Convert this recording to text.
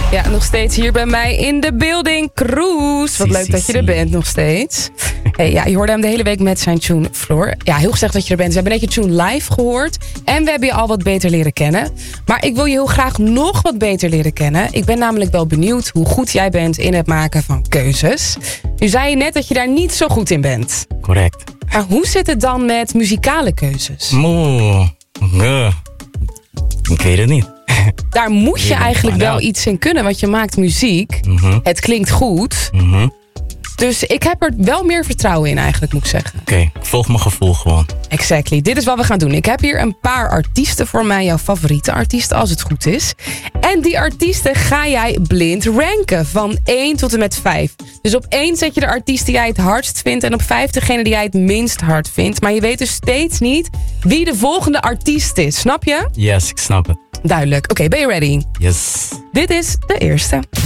Ja, nog steeds hier bij mij in de building. Kroes, wat leuk dat je er bent nog steeds. Hey, ja, je hoorde hem de hele week met zijn tune Floor. Ja, heel gezegd dat je er bent. We hebben net je tune live gehoord. En we hebben je al wat beter leren kennen. Maar ik wil je heel graag nog wat beter leren kennen. Ik ben namelijk wel benieuwd hoe goed jij bent in het maken van keuzes. Nu zei je net dat je daar niet zo goed in bent. Correct. Maar hoe zit het dan met muzikale keuzes? Ik weet het niet. Daar moet je eigenlijk wel iets in kunnen, want je maakt muziek. Het klinkt goed. Dus ik heb er wel meer vertrouwen in eigenlijk, moet ik zeggen. Oké, ik volg mijn gevoel gewoon. Exactly, dit is wat we gaan doen. Ik heb hier een paar artiesten voor mij, jouw favoriete artiesten, als het goed is. En die artiesten ga jij blind ranken, van 1 tot en met 5. Dus op 1 zet je de artiest die jij het hardst vindt en op 5 degene die jij het minst hard vindt. Maar je weet dus steeds niet wie de volgende artiest is, snap je? Yes, ik snap het. Duidelijk. Oké, ben je ready? Yes. Dit is de eerste.